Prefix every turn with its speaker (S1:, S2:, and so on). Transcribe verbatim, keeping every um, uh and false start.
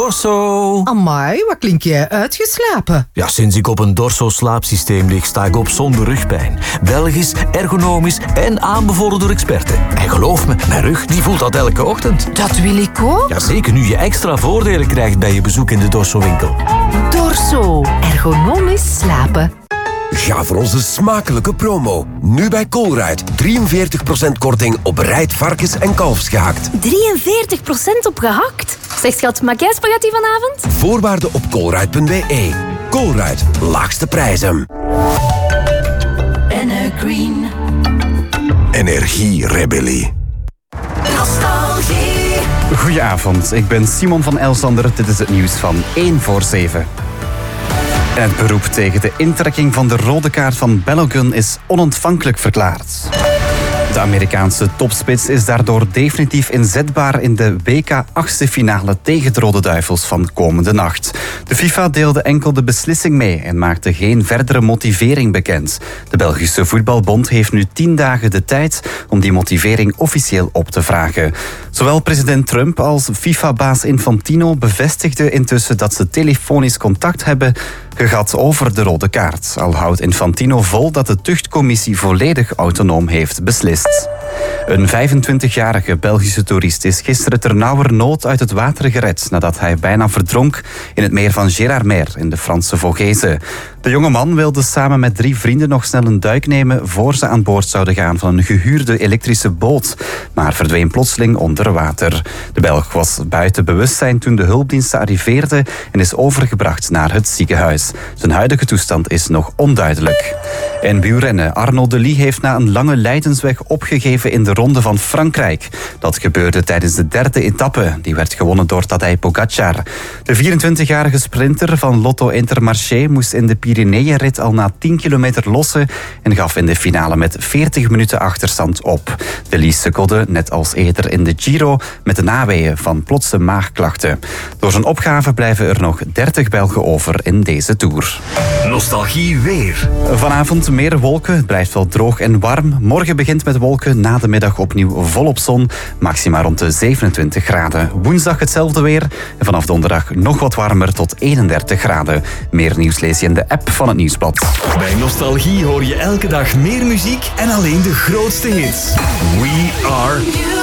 S1: Dorso.
S2: Amai, wat klink jij uitgeslapen?
S1: Ja, sinds ik op een Dorso-slaapsysteem lig, sta ik op zonder rugpijn. Belgisch, ergonomisch en aanbevolen door experten. En geloof me, mijn rug die voelt dat elke ochtend.
S2: Dat wil ik ook.
S1: Ja, zeker nu je extra voordelen krijgt bij je bezoek in de Dorso-winkel.
S2: Dorso. Ergonomisch slapen.
S3: Ga voor onze smakelijke promo. Nu bij Colruyt. drieënveertig procent korting op bereid varkens- en kalfsgehakt.
S4: drieënveertig procent op gehakt? Zeg schat, maak jij spaghetti vanavond?
S3: Voorwaarden op colruyt punt b e. Colruyt. Laagste prijzen.
S5: Green.
S3: Energierebellie.
S5: Nostalgie.
S6: Goedenavond, ik ben Simon van Elsander. Dit is het nieuws van één voor zeven. En het beroep tegen de intrekking van de rode kaart van Balogun is onontvankelijk verklaard. De Amerikaanse topspits is daardoor definitief inzetbaar in de W K-achtste finale tegen de Rode Duivels van komende nacht. De FIFA deelde enkel de beslissing mee en maakte geen verdere motivering bekend. De Belgische Voetbalbond heeft nu tien dagen de tijd om die motivering officieel op te vragen. Zowel president Trump als FIFA-baas Infantino bevestigden intussen dat ze telefonisch contact hebben gehad over de rode kaart. Al houdt Infantino vol dat de tuchtcommissie volledig autonoom heeft beslist. Een vijfentwintigjarige Belgische toerist is gisteren ternauwernood uit het water gered nadat hij bijna verdronk in het meer van Gérardmer in de Franse Vogese. De jonge man wilde samen met drie vrienden nog snel een duik nemen voor ze aan boord zouden gaan van een gehuurde elektrische boot, maar verdween plotseling onder water. De Belg was buiten bewustzijn toen de hulpdiensten arriveerden en is overgebracht naar het ziekenhuis. Zijn huidige toestand is nog onduidelijk. En wielrennen. Arnaud Delis heeft na een lange lijdensweg opgegeven in de Ronde van Frankrijk. Dat gebeurde tijdens de derde etappe. Die werd gewonnen door Tadej Pogacar. De vierentwintigjarige sprinter van Lotto Intermarché moest in de Pyreneeënrit al na tien kilometer lossen en gaf in de finale met veertig minuten achterstand op. Delis sukkelde, net als eerder in de Giro, met de naweeën van plotse maagklachten. Door zijn opgave blijven er nog dertig Belgen over in deze Tour.
S7: Nostalgie weer.
S6: Vanavond meer wolken. Het blijft wel droog en warm. Morgen begint met wolken. Na de middag opnieuw volop zon. Maxima rond de zevenentwintig graden. Woensdag hetzelfde weer. En vanaf donderdag nog wat warmer tot eenendertig graden. Meer nieuws lees je in de app van het Nieuwsblad.
S7: Bij Nostalgie hoor je elke dag meer muziek en alleen de grootste hits. We are...